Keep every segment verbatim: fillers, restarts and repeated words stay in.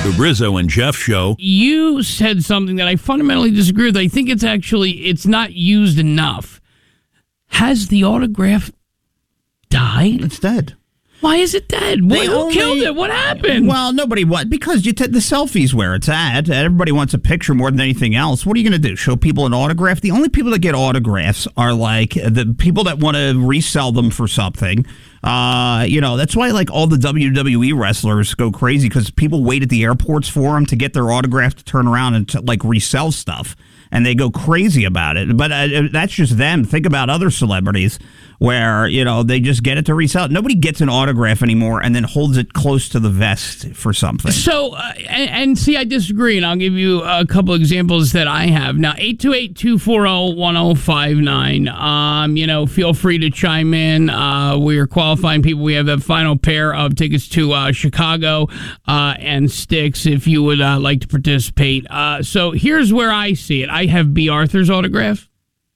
The Rizzo and Jeff Show. You said something that I fundamentally disagree with. I think it's actually, it's not used enough. Has the autograph died? It's dead. Why is it dead? What, who only, killed it? What happened? Well, nobody what because you t- the selfies where it's at. Everybody wants a picture more than anything else. What are you going to do? Show people an autograph? The only people that get autographs are like the people that want to resell them for something. Uh, you know, that's why like all the W W E wrestlers go crazy because people wait at the airports for them to get their autograph to turn around and to, like resell stuff. And they go crazy about it. But uh, that's just them. Think about other celebrities where, you know, they just get it to resell it. Nobody gets an autograph anymore and then holds it close to the vest for something. So, uh, and, and see, I disagree, and I'll give you a couple examples that I have. Now, eight two eight, two four zero, one zero five nine. Um, you know, feel free to chime in. Uh, we are qualifying people. We have that final pair of tickets to uh, Chicago uh, and Styx if you would uh, like to participate. Uh, so here's where I see it. I have B. Arthur's autograph.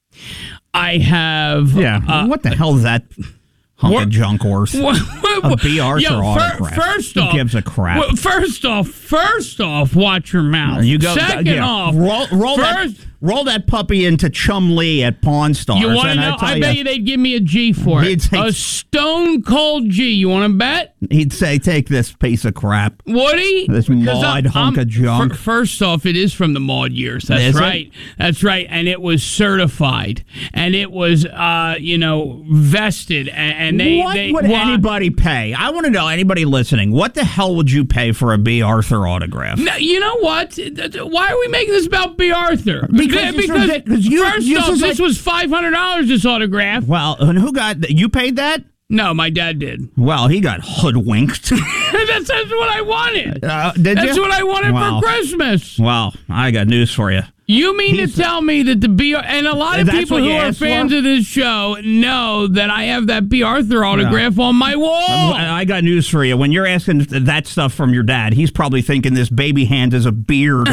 I have... Yeah, uh, what the hell is that hunk what, of junk horse? What, a B. Arthur yo, autograph. First Who off... gives a crap? Well, first off, first off, watch your mouth. You go, Second yeah, off... roll, roll, first, that, roll that puppy into Chum Lee at Pawn Stars. You want to know? I, I bet you they'd give me a G for it. Say, a stone cold G. You want to bet? He'd say, take this piece of crap. Would he? This maud hunk of junk. F- first off, it is from the Maud years. That's is right. It? That's right. And it was certified. And it was, uh, you know, vested. And, and they... What they, would well, anybody pay? I want to know, anybody listening, what the hell would you pay for a B. Arthur autograph? No, you know what? Why are we making this about B. Arthur? Because, because, because you, first you off, like, this was five hundred dollars, this autograph. Well, and who got... You paid that? No, my dad did. Well, he got hoodwinked. that's, that's what I wanted. Uh, did That's you? what I wanted wow. for Christmas. Well, I got news for you. You mean He's, to tell me that the B... And a lot of people who are fans for? of this show know that I have that B. Arthur autograph no. on my wall. I got news for you. When you're asking that stuff from your dad, he's probably thinking this baby hand is a beard.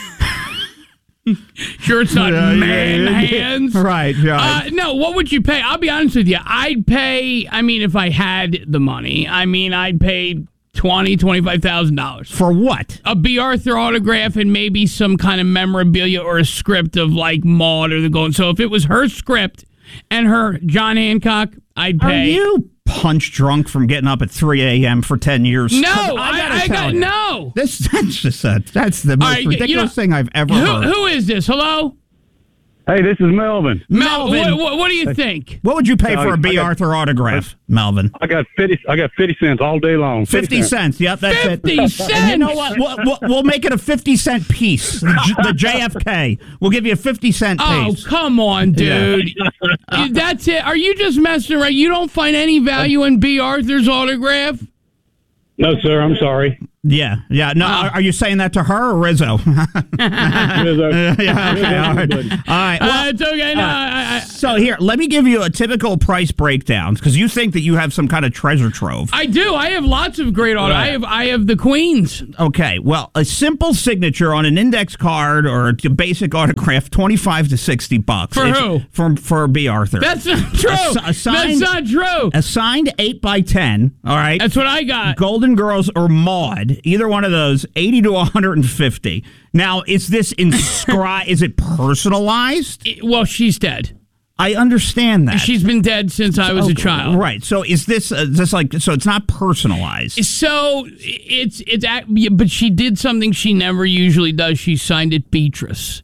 Sure, it's not yeah, man yeah, yeah. hands. Right, right. Uh, no, what would you pay? I'll be honest with you. I'd pay, I mean, if I had the money, I mean, I'd pay twenty thousand dollars, twenty-five thousand dollars. For what? A B. Arthur autograph and maybe some kind of memorabilia or a script of like Maud or the Golden. So if it was her script and her John Hancock, I'd pay. Are you punch drunk from getting up at three a.m. for ten years? No, I, I, I got, you, no. This, that's just a, that's the most right, ridiculous you know, thing I've ever who, heard. Who is this? Hello? Hey, this is Melvin. Melvin, what, what, what do you think? What would you pay uh, for a B. got, Arthur autograph, Melvin? I got fifty. I got fifty cents all day long. Fifty, fifty cents. Yep, that's fifty it. Fifty cents. And you know what? We'll, we'll, we'll make it a fifty cent piece. The J F K. We'll give you a fifty cent piece. Oh, come on, dude. Yeah. That's it. Are you just messing around? You don't find any value in B. Arthur's autograph? No, sir. I'm sorry. Yeah, yeah. No, uh, are you saying that to her or Rizzo? Rizzo. yeah, okay, all right. All right. Well, uh, it's okay. No, uh, I, I, so here, let me give you a typical price breakdown because you think that you have some kind of treasure trove. I do. I have lots of great auto. Right. I have. I have the Queens. Okay. Well, a simple signature on an index card or a basic autograph, twenty-five to sixty bucks. For it's, who? For for B. Arthur. That's not true. A, a signed, That's not true. A signed eight by ten. All right. That's what I got. Golden Girls or Maud. Either one of those, eighty to one hundred fifty. Now, is this inscribed? Is it personalized? It, well, she's dead. I understand that. She's been dead since I was okay, a child. Right. So is this uh, just like so? It's not personalized. So it's it's but she did something she never usually does. She signed it Beatrice.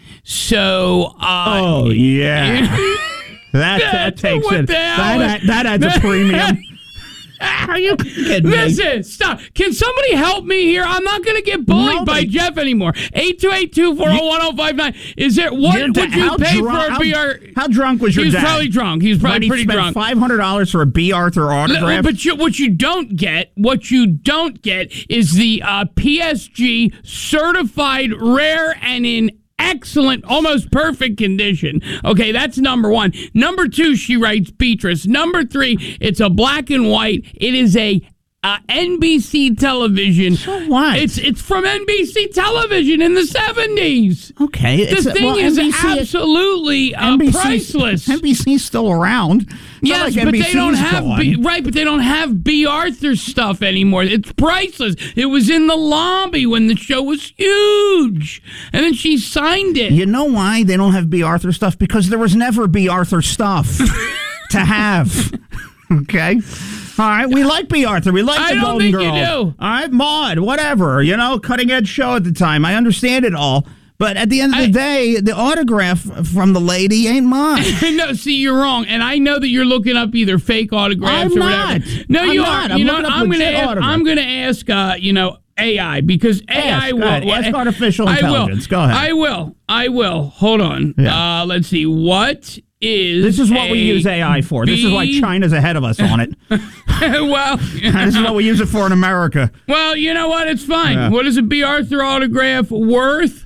So uh, oh yeah, that that takes it. That, that that adds a premium. Are you kidding me? Listen, stop. Can somebody help me here? I'm not going to get bullied Nobody. by Jeff anymore. eight two eight, two four zero, one zero five nine. Is there, what Your would da- you how pay drunk- for a how, B. Arthur? How drunk was your He was dad? probably drunk. He was probably But he pretty spent drunk. five hundred dollars for a B. Arthur autograph? But you, what you don't get, what you don't get is the uh, P S G certified rare and in excellent, almost perfect condition. Okay, that's number one. Number two, she writes Beatrice. Number three, it's a black and white. It is a uh, N B C television. So what? It's it's from N B C television in the seventies. Okay. The it's, thing well, is N B C absolutely uh, N B C priceless. N B C's still around. It's not Yes, like but they N B C's don't have gone. B, right, but they don't have B. Arthur stuff anymore. It's priceless. It was in the lobby when the show was huge, and then she signed it. You know why they don't have B. Arthur stuff? Because there was never B. Arthur stuff to have. Okay? All right, we like B. Arthur. We like I the don't Golden think you Girls. do. All right, Maude, whatever. You know, cutting edge show at the time. I understand it all. But at the end of the I- day, the autograph from the lady ain't mine. No, see, you're wrong, and I know that you're looking up either fake autographs I'm or not. whatever. No, I'm you not. are. I'm You know, looking up I'm gonna legit ask, autographs. I'm gonna ask, uh, you know, A I because A I Ask, will go ahead. Ask artificial I will. intelligence. Go ahead. I will. I will. Hold on. Yeah. Uh, let's see. What is This is what we a use A I for. This is why B- China's ahead of us on it. well, This is what we use it for in America. well, you know what? It's fine. Yeah. What is a B. Arthur autograph worth?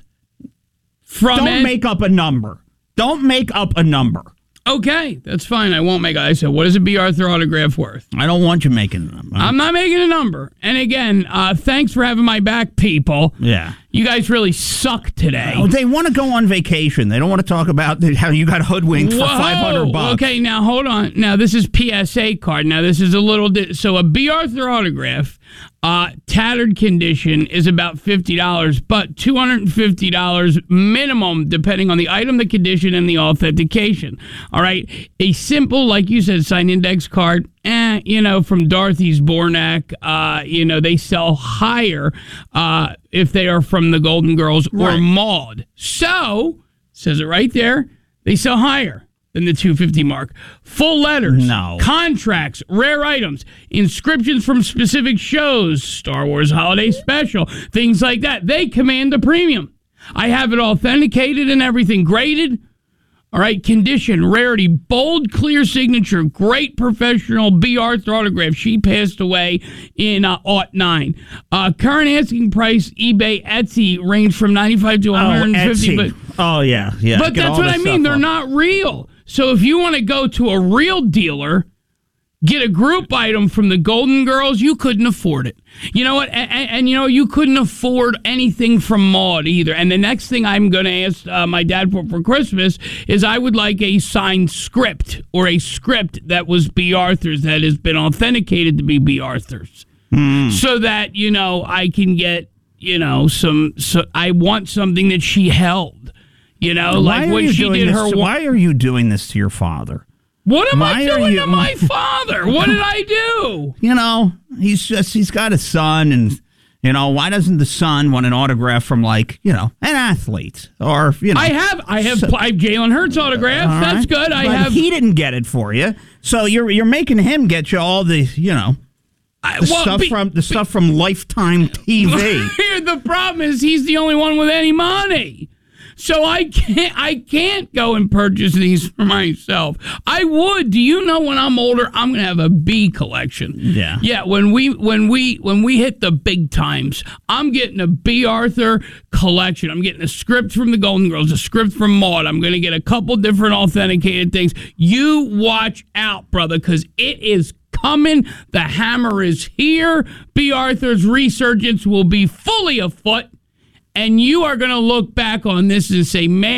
From Don't N- make up a number. Don't make up a number. Okay, that's fine. I won't make. I said, what is a B. Arthur autograph worth? I don't want you making a number. I'm not making a number. And again, uh, thanks for having my back, people. Yeah. You guys really suck today. Oh, they want to go on vacation. They don't want to talk about the- how you got hoodwinked for Whoa. five hundred bucks. Okay, now hold on. Now this is P S A card. Now this is a little di- so a B. Arthur autograph, uh, tattered condition is about fifty dollars, but two hundred and fifty dollars minimum, depending on the item, the condition, and the authentication. All right, a simple, like you said, signed index card. Eh, you know, from Dorothy's Bornak, uh, you know, they sell higher uh, if they are from the Golden Girls or Right. Maude. So, says it right there, they sell higher than the two hundred fifty mark. Full letters, No. contracts, rare items, inscriptions from specific shows, Star Wars Holiday Special, things like that. They command a premium. I have it authenticated and everything, graded. All right, condition, rarity, bold, clear signature, great professional B. Arthur autograph. She passed away in uh, aught nine. Uh, current asking price, eBay, Etsy, range from ninety-five to one hundred fifty. Etsy. But, Oh, yeah. yeah. but Get that's all what this I mean. stuff They're up. not real. So if you want to go to a real dealer, get a group item from the Golden Girls, you couldn't afford it. You know what? And, and, and you know, you couldn't afford anything from Maude either. And the next thing I'm going to ask uh, my dad for for Christmas is I would like a signed script or a script that was B. Arthur's that has been authenticated to be B. Arthur's. Hmm. So that, you know, I can get, you know, some, so I want something that she held. You know, Why like are when you she doing did this her to- one- Why are you doing this to your father? What am Why I are doing you- to my father? What did I do? You know, he's just, he's got a son, and, you know, why doesn't the son want an autograph from, like, you know, an athlete? Or, you know. I have, I have, So- I have Jalen Hurts autograph. All That's right? good. I But have. he didn't get it for you. So you're you're making him get you all the, you know, I, the well, stuff be- from the stuff from Lifetime T V. Here, the problem is he's the only one with any money. So I can't I can't go and purchase these for myself. I would. Do you know when I'm older I'm going to have a B collection? Yeah. Yeah, when we when we when we hit the big times, I'm getting a B. Arthur collection. I'm getting a script from the Golden Girls, a script from Maude. I'm going to get a couple different authenticated things. You watch out, brother, cuz it is coming. The hammer is here. B. Arthur's resurgence will be fully afoot. And you are going to look back on this and say, man,